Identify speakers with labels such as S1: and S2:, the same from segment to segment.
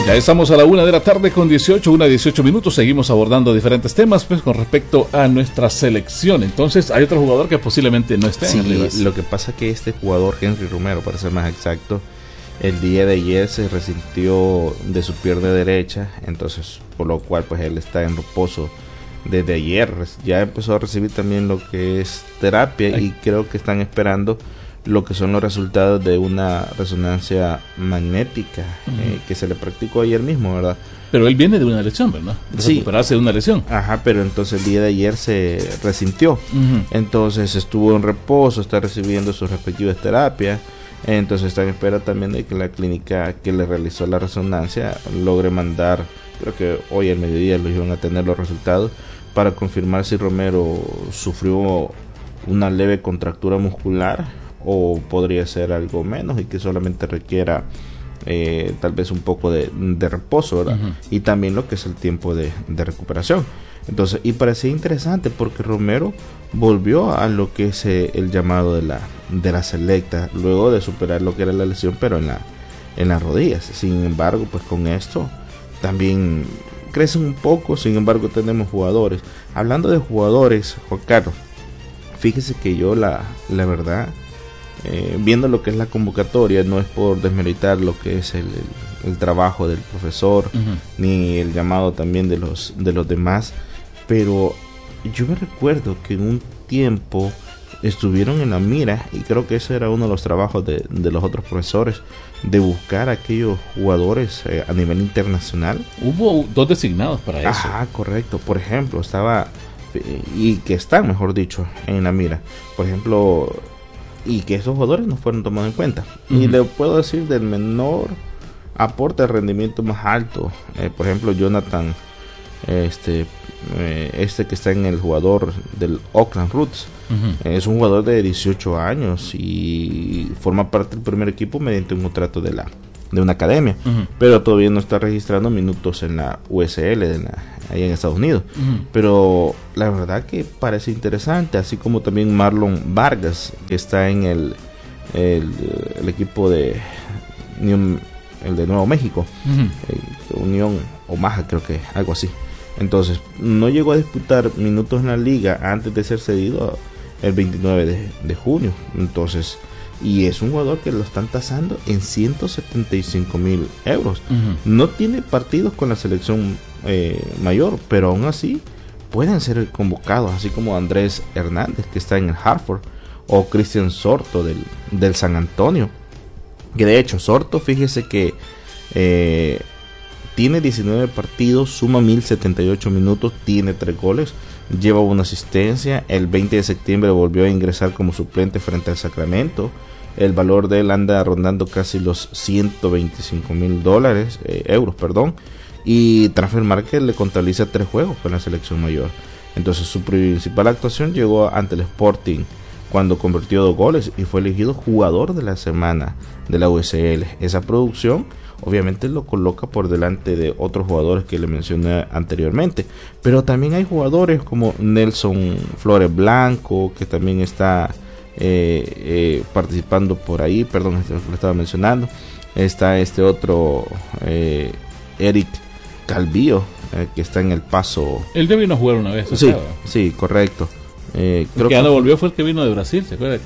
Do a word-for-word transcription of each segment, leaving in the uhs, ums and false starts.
S1: Ya estamos a la una de la tarde con dieciocho, una dieciocho minutos. Seguimos abordando diferentes temas pues con respecto a nuestra selección. Entonces hay otro jugador que posiblemente no esté
S2: sí,
S1: en Rivas.
S2: Lo que pasa que este jugador, Henry Romero, para ser más exacto, el día de ayer se resintió de su pierna derecha, entonces por lo cual pues él está en reposo desde ayer. Ya empezó a recibir también lo que es terapia. Ay. Y creo que están esperando lo que son los resultados de una resonancia magnética uh-huh. eh, que se le practicó ayer mismo, ¿verdad?
S1: Pero él viene de una lesión, ¿verdad? De
S2: sí.
S1: recuperarse de una lesión.
S2: Ajá, pero entonces el día de ayer se resintió. Uh-huh. Entonces estuvo en reposo, está recibiendo sus respectivas terapias. Entonces está en espera también de que la clínica que le realizó la resonancia logre mandar, creo que hoy al mediodía lo iban a tener los resultados, para confirmar si Romero sufrió una leve contractura muscular o podría ser algo menos y que solamente requiera eh, tal vez un poco de, de reposo, ¿verdad? Uh-huh. Y también lo que es el tiempo de, de recuperación. Entonces, y parecía interesante porque Romero volvió a lo que es eh, el llamado de la de la selecta luego de superar lo que era la lesión, pero en la en las rodillas. Sin embargo, pues con esto también crecen un poco. Sin embargo, tenemos jugadores. Hablando de jugadores, Juan Carlos, fíjese que yo la la verdad Eh, viendo lo que es la convocatoria, no es por desmeritar lo que es el, el, el trabajo del profesor uh-huh. ni el llamado también de los de los demás, pero yo me recuerdo que en un tiempo estuvieron en la mira, y creo que ese era uno de los trabajos de, de los otros profesores, de buscar a aquellos jugadores eh, a nivel internacional.
S1: Hubo dos designados para eso.
S2: Ah, correcto. Por ejemplo, estaba eh, y que están, mejor dicho, en la mira. Por ejemplo, y que esos jugadores no fueron tomados en cuenta. Uh-huh. Y le puedo decir del menor aporte de rendimiento más alto, eh, por ejemplo Jonathan, este eh, este que está en el jugador del Oakland Roots. Uh-huh. eh, es un jugador de dieciocho años y forma parte del primer equipo mediante un contrato de la de una academia, uh-huh. pero todavía no está registrando minutos en la U S L de la, ahí en Estados Unidos. Uh-huh. Pero la verdad que parece interesante, así como también Marlon Vargas, que está en el el, el equipo de New, el de Nuevo México, uh-huh. Unión Omaha, creo que algo así. Entonces no llegó a disputar minutos en la liga antes de ser cedido el veintinueve de, de junio. Entonces, y es un jugador que lo están tasando en ciento setenta y cinco mil euros. Uh-huh. No tiene partidos con la selección eh, mayor, pero aún así pueden ser convocados, así como Andrés Hernández, que está en el Hartford, o Cristian Sorto del, del San Antonio. Que de hecho Sorto, fíjese que eh, tiene diecinueve partidos, suma mil setenta y ocho minutos, tiene tres goles, lleva una asistencia. El veinte de septiembre volvió a ingresar como suplente frente al Sacramento. El valor de él anda rondando casi los ciento veinticinco mil dólares, eh, euros, perdón. Y Transfer Market le contabiliza tres juegos con la selección mayor. Entonces su principal actuación llegó ante el Sporting, cuando convirtió dos goles y fue elegido jugador de la semana de la U S L. Esa producción obviamente lo coloca por delante de otros jugadores que le mencioné anteriormente, pero también hay jugadores como Nelson Flores Blanco, que también está eh, eh, participando por ahí, perdón, este lo estaba mencionando. Está este otro eh, Eric Calvillo, eh, que está en El Paso.
S1: Él ya vino a jugar una vez.
S2: Sí, acá, sí, correcto. Eh,
S1: creo que ya no volvió, fue el que vino de Brasil, ¿se acuerda?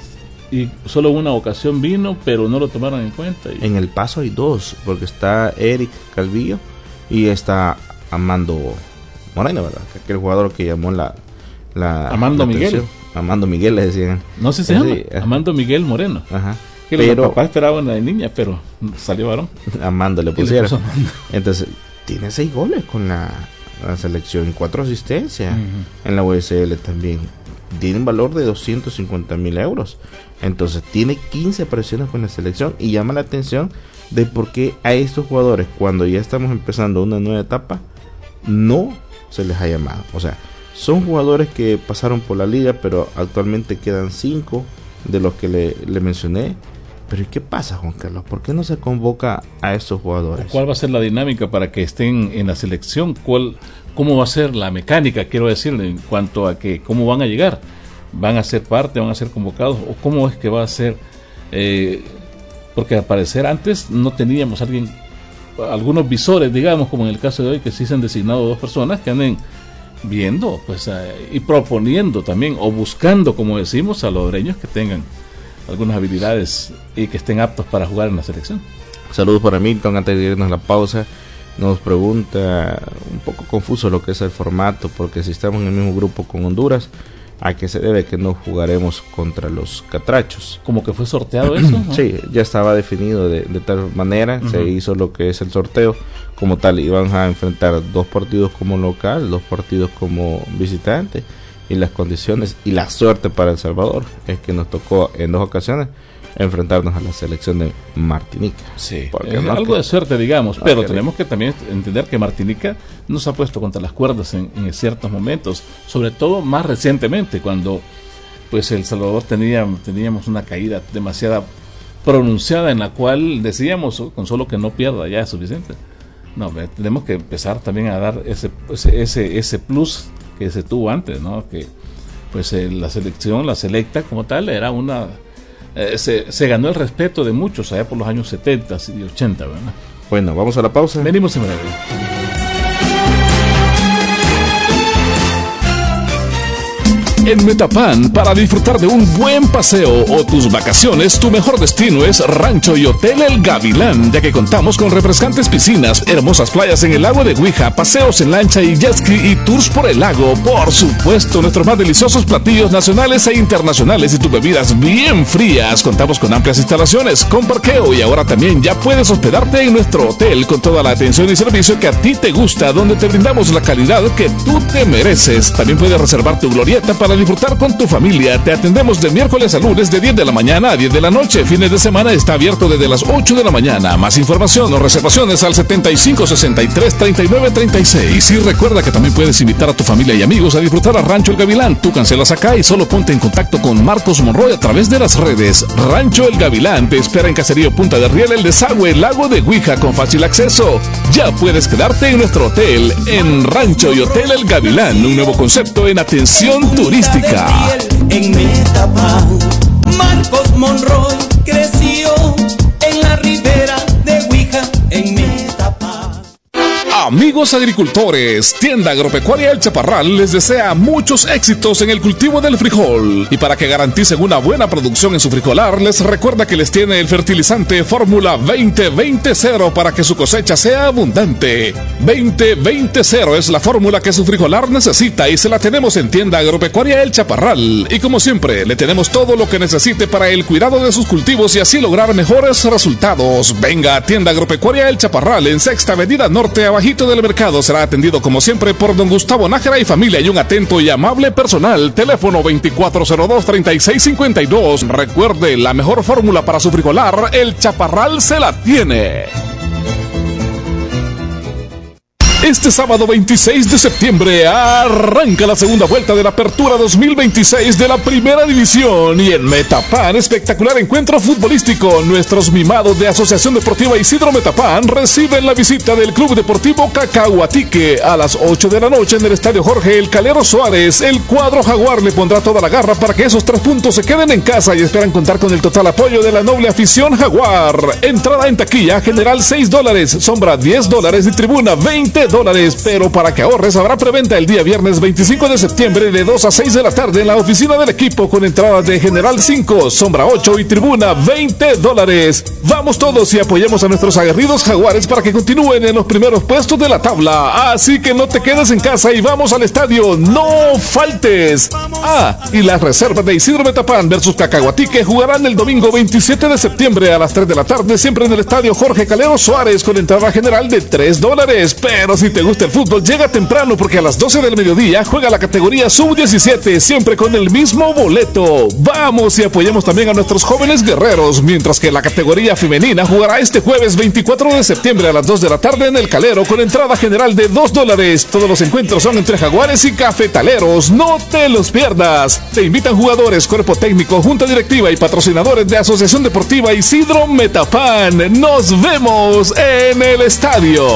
S1: Y, y solo una ocasión vino, pero no lo tomaron en cuenta. Y...
S2: En El Paso hay dos, porque está Eric Calvillo y está Amando Moreno, ¿verdad? Que aquel jugador que llamó la... la
S1: Amando
S2: la
S1: Miguel.
S2: Amando Miguel le decían.
S1: No sé si se llama. Amando Miguel Moreno.
S2: Ajá.
S1: Que pero, los papás esperaban a la niña, pero salió varón.
S2: Amando le pusieron. Le Amando. Entonces, tiene seis goles con la, la selección, cuatro asistencias uh-huh. en la U S L también. Tiene un valor de doscientos cincuenta mil euros. Entonces, tiene quince apariciones con la selección y llama la atención de por qué a estos jugadores, cuando ya estamos empezando una nueva etapa, no se les ha llamado. O sea, son jugadores que pasaron por la liga, pero actualmente quedan cinco de los que le, le mencioné. Pero ¿y qué pasa, Juan Carlos? ¿Por qué no se convoca a estos jugadores?
S1: ¿Cuál va a ser la dinámica para que estén en la selección? ¿Cuál, ¿Cómo va a ser la mecánica, quiero decir, en cuanto a que cómo van a llegar? ¿Van a ser parte, van a ser convocados? ¿O cómo es que va a ser? Eh, porque al parecer antes no teníamos a alguien algunos visores, digamos, como en el caso de hoy, que sí se han designado dos personas que anden viendo pues eh, y proponiendo también o buscando, como decimos, salvadoreños que tengan algunas habilidades y que estén aptos para jugar en la selección.
S2: Saludos para Milton, antes de irnos a la pausa. Nos pregunta, un poco confuso lo que es el formato, porque si estamos en el mismo grupo con Honduras, ¿a qué se debe que no jugaremos contra los catrachos?
S1: Como que fue sorteado eso, ¿no?
S2: Sí, ya estaba definido de, de tal manera, uh-huh. Se hizo lo que es el sorteo. Como tal, iban a enfrentar dos partidos como local, dos partidos como visitante, y las condiciones y la suerte para El Salvador es que nos tocó en dos ocasiones enfrentarnos a la selección de Martinica.
S1: Sí, es no algo que, de suerte, digamos, no pero que tenemos que también entender que Martinica nos ha puesto contra las cuerdas en, en ciertos momentos, sobre todo más recientemente, cuando pues El Salvador tenía, teníamos una caída demasiado pronunciada, en la cual decíamos, oh, con solo que no pierda ya es suficiente. No, tenemos que empezar también a dar ese ese ese, ese plus que se tuvo antes, ¿no? Que pues eh, la selección, la selecta como tal, era una Eh, se, se ganó el respeto de muchos allá por los años setenta y ochenta, ¿verdad?
S2: Bueno, vamos a la pausa.
S1: Venimos en breve.
S3: En Metapan, para disfrutar de un buen paseo o tus vacaciones, tu mejor destino es Rancho y Hotel El Gavilán, ya que contamos con refrescantes piscinas, hermosas playas en el lago de Huija, paseos en lancha y jet ski y tours por el lago. Por supuesto, nuestros más deliciosos platillos nacionales e internacionales y tus bebidas bien frías. Contamos con amplias instalaciones, con parqueo, y ahora también ya puedes hospedarte en nuestro hotel con toda la atención y servicio que a ti te gusta, donde te brindamos la calidad que tú te mereces. También puedes reservar tu glorieta para disfrutar con tu familia. Te atendemos de miércoles a lunes de diez de la mañana a diez de la noche. Fines de semana está abierto desde las ocho de la mañana. Más información o reservaciones al setenta y cinco sesenta y tres treinta y nueve treinta y seis. Y recuerda que también puedes invitar a tu familia y amigos a disfrutar a Rancho El Gavilán. Tú cancelas acá y solo ponte en contacto con Marcos Monroy a través de las redes. Rancho El Gavilán te espera en Caserío Punta de Riel, El Desagüe, Lago de Huija, con fácil acceso. Ya puedes quedarte en nuestro hotel, en Rancho y Hotel El Gavilán, un nuevo concepto en atención turística.
S4: En Metapan, Marcos Monroy creció en la ribera de Huija, en Metapan.
S3: Amigos agricultores, Tienda Agropecuaria El Chaparral les desea muchos éxitos en el cultivo del frijol. Y para que garanticen una buena producción en su frijolar, les recuerda que les tiene el fertilizante Fórmula veinte veinte cero para que su cosecha sea abundante. veinte veinte cero es la fórmula que su frijolar necesita y se la tenemos en Tienda Agropecuaria El Chaparral. Y como siempre, le tenemos todo lo que necesite para el cuidado de sus cultivos y así lograr mejores resultados. Venga a Tienda Agropecuaria El Chaparral en Sexta Avenida Norte, abajito del mercado. Será atendido como siempre por don Gustavo Nájera y familia y un atento y amable personal. Teléfono veinticuatro cero dos treinta y seis cincuenta y dos. Recuerde, la mejor fórmula para su frijolar, El Chaparral se la tiene. Este sábado veintiséis de septiembre arranca la segunda vuelta de la Apertura dos mil veintiséis de la Primera División, y en Metapan, espectacular encuentro futbolístico. Nuestros mimados de Asociación Deportiva Isidro Metapan reciben la visita del Club Deportivo Cacahuatique a las ocho de la noche en el Estadio Jorge El Calero Suárez. El cuadro jaguar le pondrá toda la garra para que esos tres puntos se queden en casa y esperan contar con el total apoyo de la noble afición jaguar. Entrada en taquilla general seis dólares, sombra diez dólares y tribuna veinte dólares, pero para que ahorres habrá preventa el día viernes veinticinco de septiembre de dos a seis de la tarde en la oficina del equipo, con entradas de general cinco, sombra ocho y tribuna veinte dólares. Vamos todos y apoyemos a nuestros aguerridos jaguares para que continúen en los primeros puestos de la tabla. Así que no te quedes en casa y vamos al estadio, no faltes. Ah, y las reservas de Isidro Metapan versus Cacahuatique jugarán el domingo veintisiete de septiembre a las tres de la tarde, siempre en el estadio Jorge Calero Suárez, con entrada general de tres dólares. Pero si te gusta el fútbol, llega temprano, porque a las doce del mediodía juega la categoría sub diecisiete, siempre con el mismo boleto. Vamos y apoyemos también a nuestros jóvenes guerreros, mientras que la categoría femenina jugará este jueves veinticuatro de septiembre a las dos de la tarde en el Calero, con entrada general de dos dólares. Todos los encuentros son entre jaguares y cafetaleros, no te los pierdas. Te invitan jugadores, cuerpo técnico, junta directiva y patrocinadores de Asociación Deportiva Isidro Metapan. Nos vemos en el estadio.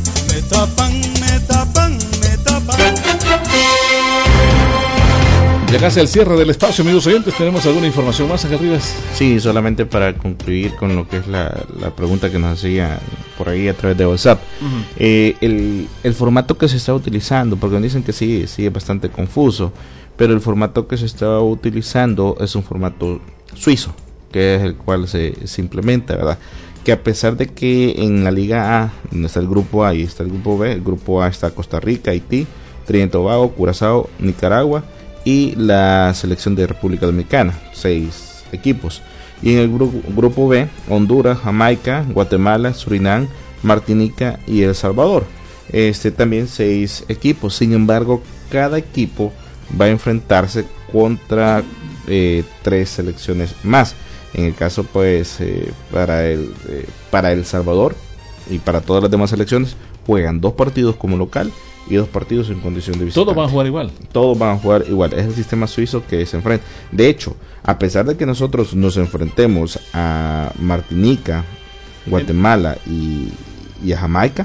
S4: Metapan, Metapan, Metapan.
S1: Ya casi al cierre del espacio, amigos oyentes, ¿tenemos alguna información más, Ángel Rivas?
S2: Sí, solamente para concluir con lo que es la, la pregunta que nos hacía por ahí a través de WhatsApp. Uh-huh. eh, el, el formato que se está utilizando, porque me dicen que sí, sí es bastante confuso, pero el formato que se está utilizando es un formato suizo, que es el cual se, se implementa, ¿verdad? Que a pesar de que en la Liga A, donde está el grupo A y está el grupo B, el grupo A está Costa Rica, Haití, Trinidad y Tobago, Curazao, Nicaragua y la selección de República Dominicana, seis equipos. Y en el grupo, grupo B, Honduras, Jamaica, Guatemala, Surinam, Martinica y El Salvador. Este también seis equipos. Sin embargo, cada equipo va a enfrentarse contra eh, tres selecciones más. En el caso, pues, eh, para el eh, para El Salvador y para todas las demás selecciones juegan dos partidos como local y dos partidos en condición de visitante.
S1: Todos van a jugar igual.
S2: Todos van a jugar igual. Es el sistema suizo que se enfrenta. De hecho, a pesar de que nosotros nos enfrentemos a Martinica, Guatemala y, y a Jamaica,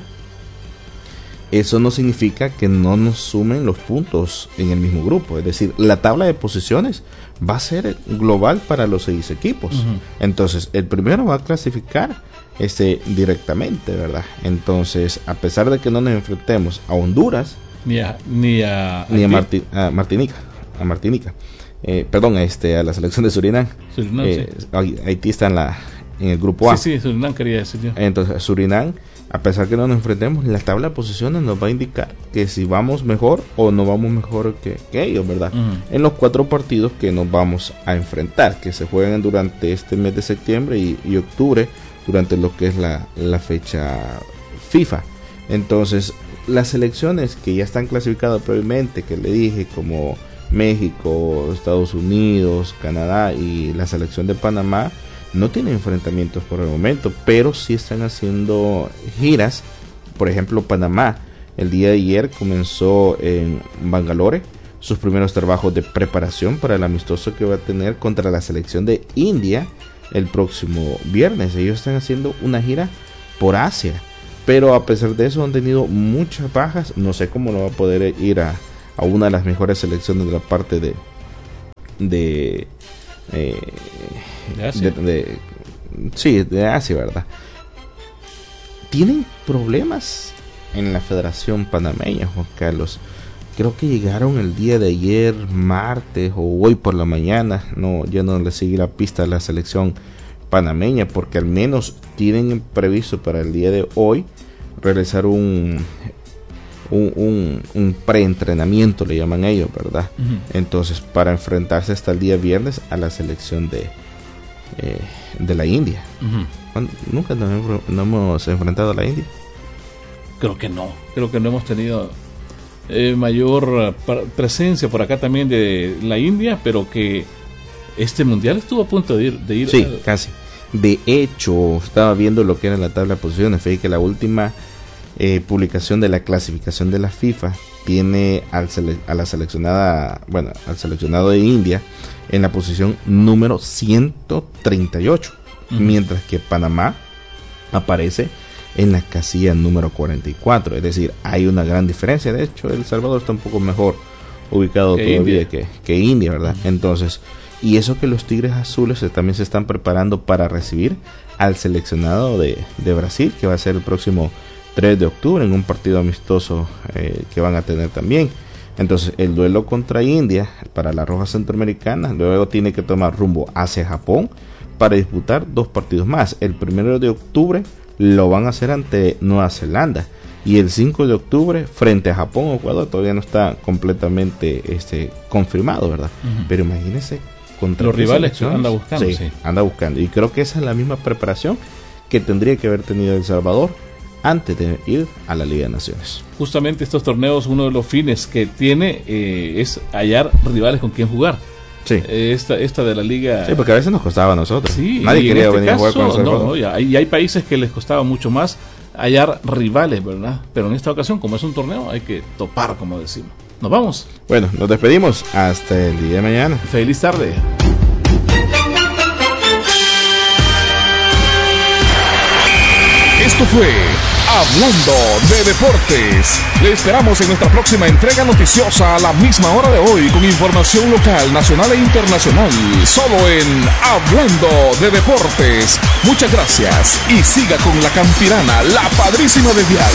S2: eso no significa que no nos sumen los puntos en el mismo grupo. Es decir, la tabla de posiciones va a ser global para los seis equipos. Uh-huh. Entonces, el primero va a clasificar este directamente, ¿verdad? Entonces, a pesar de que no nos enfrentemos a Honduras,
S1: ni a ni a,
S2: ni a, Marti, a Martinica, a Martinica, eh, perdón, a este a la selección de Surinam. Surinam eh, sí. Haití está en la en el grupo A.
S1: Sí, sí, Surinam quería decir yo.
S2: Entonces, Surinam, a pesar que no nos enfrentemos, la tabla de posiciones nos va a indicar que si vamos mejor o no vamos mejor que, que ellos, ¿verdad? Uh-huh. En los cuatro partidos que nos vamos a enfrentar, que se juegan durante este mes de septiembre y, y octubre, durante lo que es la, la fecha FIFA. Entonces, las selecciones que ya están clasificadas previamente, que le dije, como México, Estados Unidos, Canadá y la selección de Panamá, no tienen enfrentamientos por el momento, pero sí están haciendo giras. Por ejemplo, Panamá el día de ayer comenzó en Bangalore sus primeros trabajos de preparación para el amistoso que va a tener contra la selección de India el próximo viernes. Ellos están haciendo una gira por Asia, pero a pesar de eso han tenido muchas bajas. No sé cómo no va a poder ir a, a una de las mejores selecciones de la parte de de eh,
S1: ¿De Asia?
S2: De, de, sí, de Asia, ¿verdad? Tienen problemas en la Federación Panameña, Juan Carlos. Creo que llegaron el día de ayer, martes o hoy por la mañana. No, yo no le seguí la pista a la selección panameña, porque al menos tienen previsto para el día de hoy realizar un un, un, un preentrenamiento, le llaman ellos, ¿verdad? Uh-huh. Entonces, para enfrentarse hasta el día viernes a la selección de eh, de la India. Uh-huh. ¿Nunca nos, nos hemos enfrentado a la India?
S1: Creo que no. Creo que no hemos tenido Eh, mayor uh, presencia por acá también de la India, pero que este mundial estuvo a punto de ir, de ir
S2: sí,
S1: a...
S2: casi. De hecho, estaba viendo lo que era la tabla de posiciones. Fíjate que la última eh, publicación de la clasificación de la FIFA tiene al sele- a la seleccionada, bueno, al seleccionado de India en la posición número ciento treinta y ocho, uh-huh. mientras que Panamá aparece en la casilla número cuarenta y cuatro. Es decir, hay una gran diferencia. De hecho, El Salvador está un poco mejor ubicado que todavía India. Que, que India, ¿verdad? Uh-huh. Entonces, y eso que los Tigres Azules se, también se están preparando para recibir al seleccionado de, de Brasil, que va a ser el próximo tres de octubre en un partido amistoso eh, que van a tener también. Entonces, el duelo contra India para la Roja Centroamericana luego tiene que tomar rumbo hacia Japón para disputar dos partidos más. El primero de octubre lo van a hacer ante Nueva Zelanda y el cinco de octubre frente a Japón o Ecuador. Todavía no está completamente este confirmado, ¿verdad? Uh-huh. Pero imagínense contra
S1: los rivales que anda buscando.
S2: Sí, sí, anda buscando. Y creo que esa es la misma preparación que tendría que haber tenido El Salvador antes de ir a la Liga de Naciones.
S1: Justamente estos torneos, uno de los fines que tiene eh, es hallar rivales con quien jugar.
S2: Sí.
S1: Esta, esta de la liga.
S2: Sí, porque a veces nos costaba a nosotros.
S1: Sí,
S2: nadie quería
S1: este
S2: venir
S1: caso,
S2: a jugar con nosotros.
S1: No, no, ya, y hay países que les costaba mucho más hallar rivales, ¿verdad? Pero en esta ocasión, como es un torneo, hay que topar, como decimos. Nos vamos.
S2: Bueno, nos despedimos. Hasta el día de mañana.
S1: Feliz tarde.
S3: Esto fue Hablando de Deportes. Le esperamos en nuestra próxima entrega noticiosa a la misma hora de hoy con información local, nacional e internacional. Solo en Hablando de Deportes. Muchas gracias y siga con la Campirana, la padrísima del dial.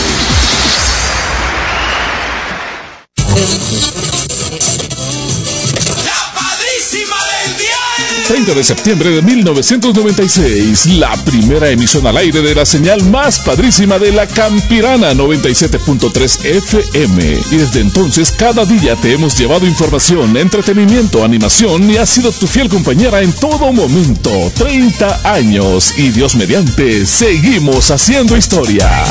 S3: treinta de septiembre de mil novecientos noventa y seis, la primera emisión al aire de la señal más padrísima de la Campirana noventa y siete punto tres F M. Y desde entonces cada día te hemos llevado información, entretenimiento, animación y has sido tu fiel compañera en todo momento. treinta años y Dios mediante, seguimos haciendo historia.